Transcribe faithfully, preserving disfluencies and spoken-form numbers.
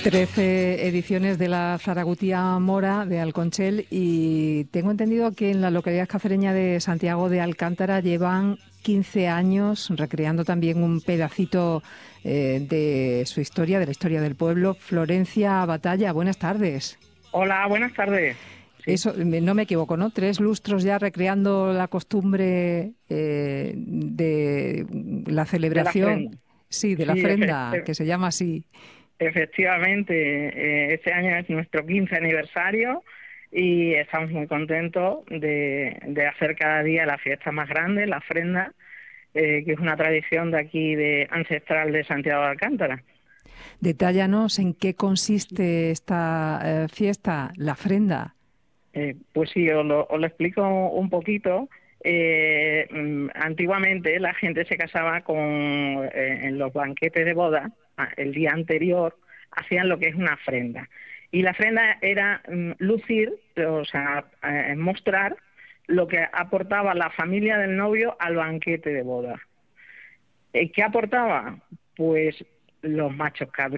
Trece ediciones de la Zaragutía Mora de Alconchel, y tengo entendido que en la localidad cacereña de Santiago de Alcántara llevan quince años recreando también un pedacito eh, de su historia, de la historia del pueblo. Florencia Batalla, buenas tardes. Hola, buenas tardes. Sí, Eso, me- no me equivoco, ¿no? Tres lustros ya recreando la costumbre eh, de la de la celebración, ofrenda. sí, de la Sí, efe- ofrenda, e- que se llama así. efectivamente, eh, este año es nuestro quince aniversario y estamos muy contentos de, de hacer cada día la fiesta más grande, la ofrenda, eh, que es una tradición de aquí, de ancestral de Santiago de Alcántara. Detállanos en qué consiste esta eh, fiesta, la ofrenda. Eh, pues sí, os lo, os lo explico un poquito. Eh, mm, antiguamente la gente se casaba con eh, en los banquetes de boda, ah, el día anterior hacían lo que es una ofrenda. Y la ofrenda era mm, lucir, o sea, eh, mostrar lo que aportaba la familia del novio al banquete de boda. Eh, ¿Qué aportaba? Pues los machos cabríos